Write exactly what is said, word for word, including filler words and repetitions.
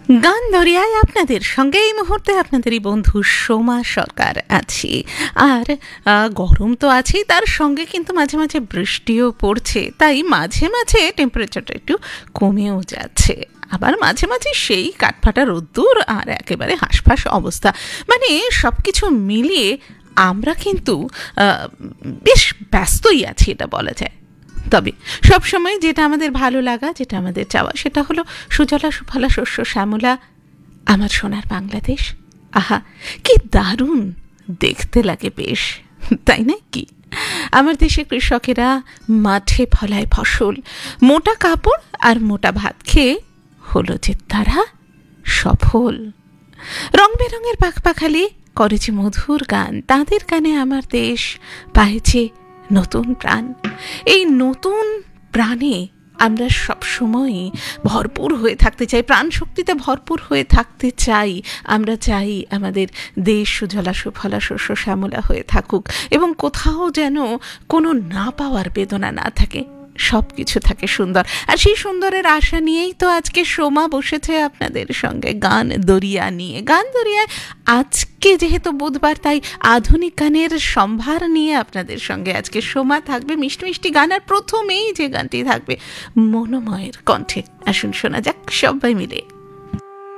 গান দরিয়ায় আপনাদের সঙ্গে এই মুহূর্তে আপনাদেরই বন্ধু সোমা সরকার আছি। আর গরম তো আছেই, তার সঙ্গে কিন্তু মাঝে মাঝে বৃষ্টিও পড়ছে, তাই মাঝে মাঝে টেম্পারেচারটা একটু কমেও যাচ্ছে। আবার মাঝে মাঝে সেই কাঠফাটা রোদ্দুর আর একেবারে হাঁসফাঁস অবস্থা, মানে সব কিছু মিলিয়ে আমরা কিন্তু বেশ ব্যস্তই আছি, এটা বলা যায়। তবে সবসময় যেটা আমাদের ভালো লাগা, যেটা আমাদের চাওয়া, সেটা হলো সুজলা সুফলা শস্য শ্যামলা আমার সোনার বাংলাদেশ। আহা, কি দারুণ দেখতে লাগে বেশ, তাই না? কি আমার দেশে কৃষকেরা মাঠে ফলায় ফসল, মোটা কাপড় আর মোটা ভাত খেয়ে হলো যে তারা সফল। রং বেরঙের পাখপাখালি করেছে মধুর গান, তাদের গানে আমার দেশ পাইছে নতুন প্রাণ। এই নতুন প্রাণে আমরা সবসময়ই ভরপুর হয়ে থাকতে চাই, প্রাণ শক্তিতে ভরপুর হয়ে থাকতে চাই। আমরা চাই আমাদের দেশ সুজলা সুফলা শস্য শ্যামলা হয়ে থাকুক এবং কোথাও যেন কোনো না পাওয়ার বেদনা না থাকে, সব কিছু থাকে সুন্দর। আর সেই সুন্দরের আশা নিয়েই তো আজকে সোমা বসেছে আপনাদের সঙ্গে গান দরিয়া নিয়ে। গান দরিয়ায় আজকে যেহেতু বুধবার, তাই আধুনিক গানের সম্ভার নিয়ে আপনাদের সঙ্গে আজকে সোমা থাকবে। মিষ্টি মিষ্টি গান, আর প্রথমেই যে গানটি থাকবে মনোময়ের কণ্ঠে, আসুন শোনা যাক সবাই মিলে।